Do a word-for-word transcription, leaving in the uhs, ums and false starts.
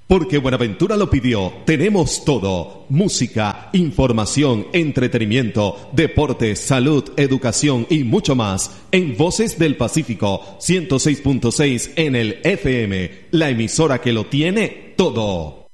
Porque Buenaventura lo pidió, tenemos todo: música, información, entretenimiento, deporte, salud, educación y mucho más en Voces del Pacífico ciento seis punto seis en el F M, la emisora que lo tiene todo.